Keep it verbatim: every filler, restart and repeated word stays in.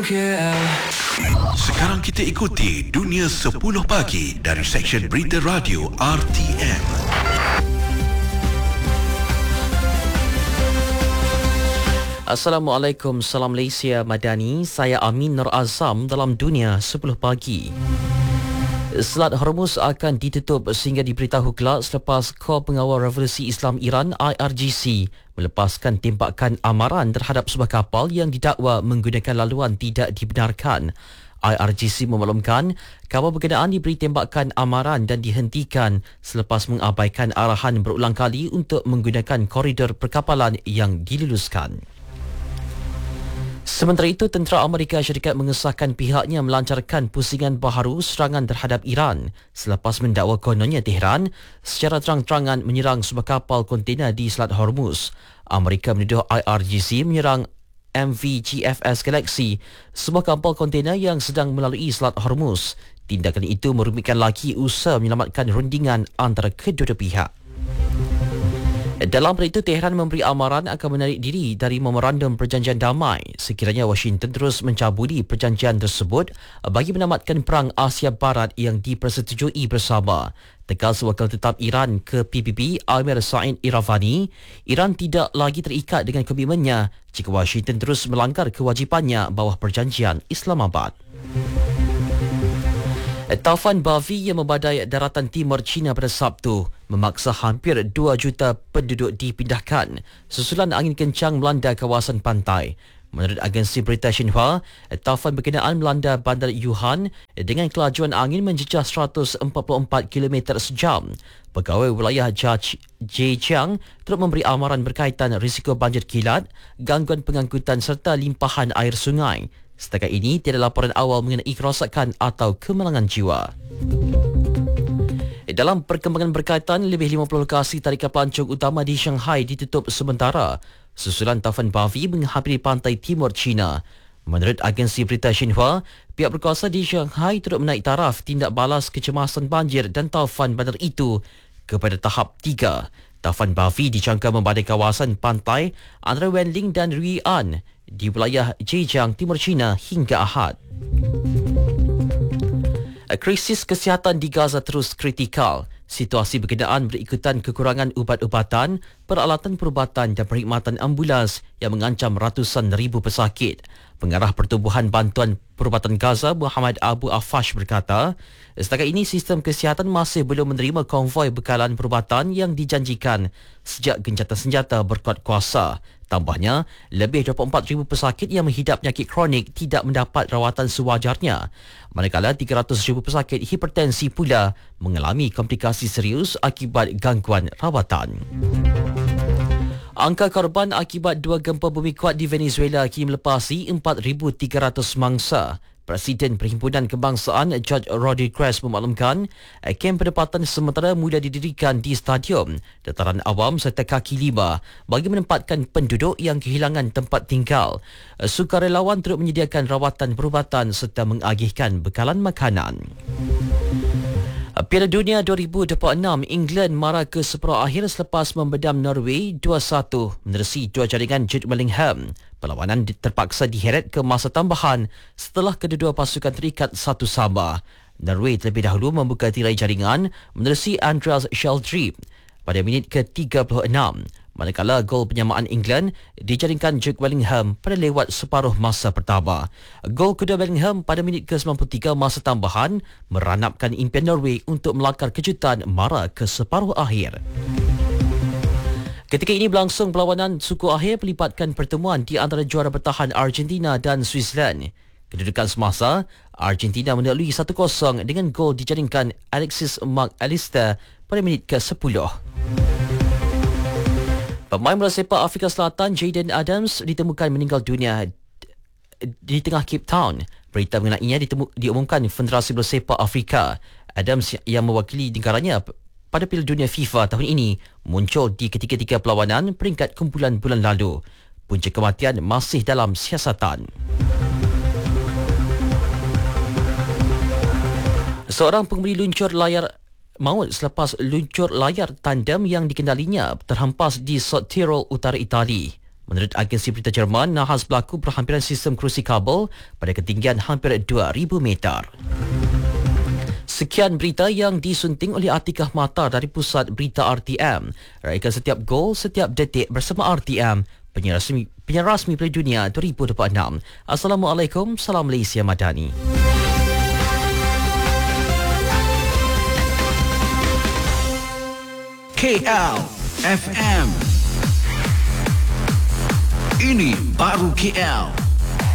Sekarang kita ikuti Dunia sepuluh Pagi dari Seksyen Berita Radio R T M. Assalamualaikum, salam Malaysia Madani. Saya Amin Nur Azam dalam Dunia sepuluh Pagi. Selat Hormuz akan ditutup sehingga diberitahu kelak selepas Kor Pengawal Revolusi Islam Iran I R G C melepaskan tembakan amaran terhadap sebuah kapal yang didakwa menggunakan laluan tidak dibenarkan. I R G C memaklumkan kapal berkenaan diberi tembakan amaran dan dihentikan selepas mengabaikan arahan berulang kali untuk menggunakan koridor perkapalan yang diluluskan. Sementara itu, tentera Amerika Syarikat mengesahkan pihaknya melancarkan pusingan baharu serangan terhadap Iran selepas mendakwa kononnya Tehran secara terang-terangan menyerang sebuah kapal kontena di Selat Hormuz. Amerika menuduh I R G C menyerang M V G F S Galaxy, sebuah kapal kontena yang sedang melalui Selat Hormuz. Tindakan itu merumitkan lagi usaha menyelamatkan rundingan antara kedua-dua pihak. Dalam pada itu, Tehran memberi amaran akan menarik diri dari memorandum perjanjian damai sekiranya Washington terus mencabuli perjanjian tersebut bagi menamatkan perang Asia Barat yang dipersetujui bersama. Tegas wakil tetap Iran ke P B B Amir Said Iravani, Iran tidak lagi terikat dengan komitmennya jika Washington terus melanggar kewajipannya bawah perjanjian Islamabad. Taufan Bavi yang membadai daratan timur China pada Sabtu memaksa hampir dua juta penduduk dipindahkan susulan angin kencang melanda kawasan pantai. Menurut agensi berita Xinhua, taufan berkenaan melanda bandar Yuhan dengan kelajuan angin menjejah seratus empat puluh empat kilometer sejam. Pegawai wilayah Zhejiang turut memberi amaran berkaitan risiko banjir kilat, gangguan pengangkutan serta limpahan air sungai. Setakat ini, tiada laporan awal mengenai kerosakan atau kemalangan jiwa. Dalam perkembangan berkaitan, lebih lima puluh lokasi tarikan pelancong utama di Shanghai ditutup sementara susulan taufan Bavi menghampiri pantai timur China. Menurut agensi berita Xinhua, pihak berkuasa di Shanghai turut menaik taraf tindak balas kecemasan banjir dan taufan bandar itu kepada tahap tiga. Taufan Bavi dijangka membadai kawasan pantai antara Wenling dan Rui'an di wilayah Zhejiang, Timur China hingga Ahad. Krisis kesihatan di Gaza terus kritikal. Situasi berkenaan berikutan kekurangan ubat-ubatan, peralatan perubatan dan perkhidmatan ambulans yang mengancam ratusan ribu pesakit. Pengarah Pertubuhan Bantuan Perubatan Gaza, Muhammad Abu Afash berkata, setakat ini sistem kesihatan masih belum menerima konvoi bekalan perubatan yang dijanjikan sejak gencatan senjata berkuat kuasa. Tambahnya, lebih dua puluh empat ribu pesakit yang menghidap penyakit kronik tidak mendapat rawatan sewajarnya. Manakala tiga ratus ribu pesakit hipertensi pula mengalami komplikasi serius akibat gangguan rawatan. Angka korban akibat dua gempa bumi kuat di Venezuela kini melepasi empat ribu tiga ratus mangsa. Presiden Perhimpunan Kebangsaan George Rodriguez memaklumkan kem penempatan sementara mula didirikan di stadium, dataran awam serta kaki lima bagi menempatkan penduduk yang kehilangan tempat tinggal. Sukarelawan turut menyediakan rawatan perubatan serta mengagihkan bekalan makanan. Piala Dunia dua ribu dua puluh enam, England mara ke separuh akhir selepas membedam Norway dua satu menerusi dua jaringan Jude Bellingham. Perlawanan terpaksa diheret ke masa tambahan setelah kedua-dua pasukan terikat satu sama. Norway terlebih dahulu membuka tirai jaringan menerusi Andreas Sheldrip pada minit ke tiga puluh enam. Manakala gol penyamaan England dijaringkan Jude Bellingham pada lewat separuh masa pertama. Gol kedua Bellingham pada minit ke sembilan puluh tiga masa tambahan meranapkan impian Norway untuk melakar kejutan mara ke separuh akhir. Ketika ini berlangsung perlawanan suku akhir melibatkan pertemuan di antara juara bertahan Argentina dan Switzerland. Kedudukan semasa, Argentina mendahului satu kosong dengan gol dijaringkan Alexis Mac Allister pada minit ke sepuluh. Pemain bola sepak Afrika Selatan Jayden Adams ditemukan meninggal dunia di tengah Cape Town. Berita mengenainya ditemu, diumumkan Federasi Bola Sepak Afrika. Adams yang mewakili negaranya pada Piala Dunia FIFA tahun ini muncul di ketiga-tiga perlawanan peringkat kumpulan bulan lalu. Punca kematian masih dalam siasatan. Seorang pengemudi luncur layar maut selepas luncur layar tandem yang dikendalinya terhempas di South Tyrol, utara Itali. Menurut agensi berita Jerman, nahas berlaku perhampiran sistem kerusi kabel pada ketinggian hampir dua ribu meter. Sekian berita yang disunting oleh Atikah Mata dari Pusat Berita R T M. Raikan setiap gol, setiap detik bersama R T M, penyiar rasmi, penyiar rasmi Piala Dunia dua ribu dua puluh enam. Assalamualaikum, salam Malaysia Madani. K L F M. Ini baru K L.